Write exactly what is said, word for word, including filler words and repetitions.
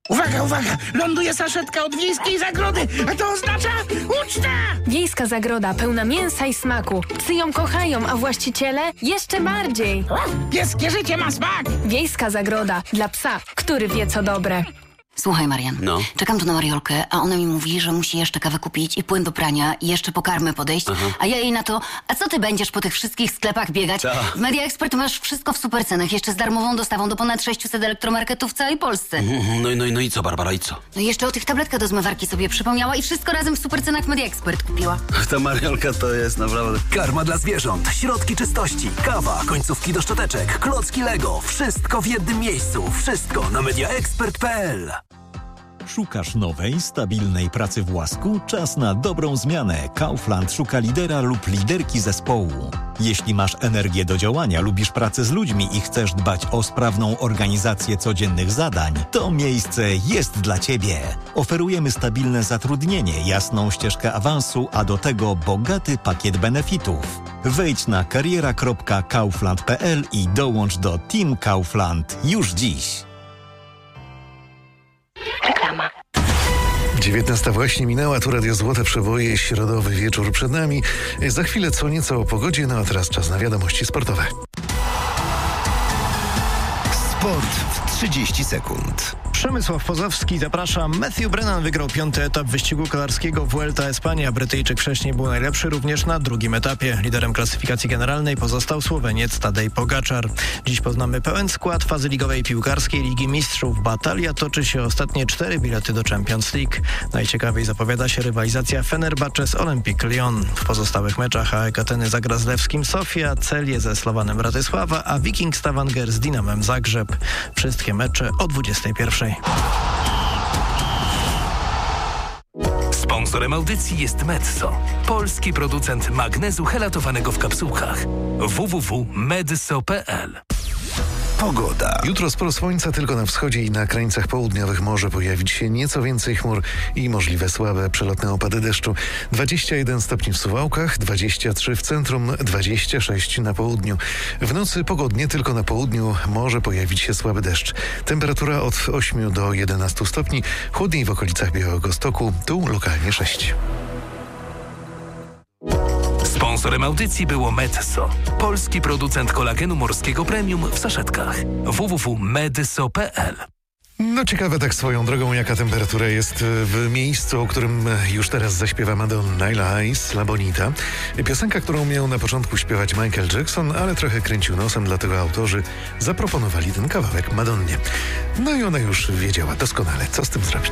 Uwaga, uwaga! Ląduje saszetka od Wiejskiej Zagrody, a to oznacza uczta! Wiejska Zagroda pełna mięsa i smaku. Psy ją kochają, a właściciele jeszcze bardziej. Pieskie życie ma smak! Wiejska Zagroda dla psa, który wie co dobre. Słuchaj, Marian, No. czekam tu na Mariolkę, a ona mi mówi, że musi jeszcze kawę kupić i płyn do prania i jeszcze po karmę podejść, Aha. a ja jej na to, a co ty będziesz po tych wszystkich sklepach biegać? Ta. W Media Expert masz wszystko w super cenach, jeszcze z darmową dostawą do ponad sześciuset elektromarketów w całej Polsce. Mhm, No i, no, i, no i co, Barbara, i co? No i jeszcze o tych tabletkach do zmywarki sobie przypomniała i wszystko razem w super cenach w Media Expert kupiła. Ta Mariolka to jest naprawdę... Karma dla zwierząt, środki czystości, kawa, końcówki do szczoteczek, klocki Lego. Wszystko w jednym miejscu. Wszystko na mediaexpert kropka p l. Szukasz nowej, stabilnej pracy w łasku? Czas na dobrą zmianę. Kaufland szuka lidera lub liderki zespołu. Jeśli masz energię do działania, lubisz pracę z ludźmi i chcesz dbać o sprawną organizację codziennych zadań, to miejsce jest dla Ciebie. Oferujemy stabilne zatrudnienie, jasną ścieżkę awansu, a do tego bogaty pakiet benefitów. Wejdź na kariera kropka kaufland kropka p l i dołącz do Team Kaufland już dziś. Reklama. dziewiętnasta właśnie minęła, tu Radio Złote Przeboje, środowy wieczór przed nami. Za chwilę co nieco o pogodzie, no a teraz czas na wiadomości sportowe. Sport w trzydzieści sekund. Przemysław Pozowski zaprasza. Matthew Brennan wygrał piąty etap wyścigu kolarskiego Vuelta a España. Brytyjczyk wcześniej był najlepszy również na drugim etapie. Liderem klasyfikacji generalnej pozostał Słoweniec Tadej Pogaczar. Dziś poznamy pełen skład fazy ligowej piłkarskiej Ligi Mistrzów. Batalia toczy się ostatnie cztery bilety do Champions League. Najciekawiej zapowiada się rywalizacja Fenerbahce z Olympique Lyon. W pozostałych meczach A E K Ateny zagra z Lewskim Sofia, Celię ze Slowanem Bratysława, a Viking Stavanger z Dinamem Zagrzeb. Wszystkie mecze o dwudziestej pierwszej. Sponsorem audycji jest Medzo, polski producent magnezu helatowanego w kapsułkach. w w w kropka medzo kropka p l. Pogoda. Jutro sporo słońca, tylko na wschodzie i na krańcach południowych może pojawić się nieco więcej chmur i możliwe słabe przelotne opady deszczu. dwadzieścia jeden stopni w Suwałkach, dwadzieścia trzy w centrum, dwadzieścia sześć na południu. W nocy pogodnie, tylko na południu może pojawić się słaby deszcz. Temperatura od ośmiu do jedenastu stopni, chłodniej w okolicach Białegostoku, tu lokalnie sześć. Sponsorem audycji było Medzo, polski producent kolagenu morskiego premium w saszetkach. w w w kropka medzo kropka p l. No ciekawe tak swoją drogą, jaka temperatura jest w miejscu, o którym już teraz zaśpiewa Madonna Ice, La Bonita. Piosenka, którą miał na początku śpiewać Michael Jackson, ale trochę kręcił nosem, dlatego autorzy zaproponowali ten kawałek Madonnie. No i ona już wiedziała doskonale, co z tym zrobić.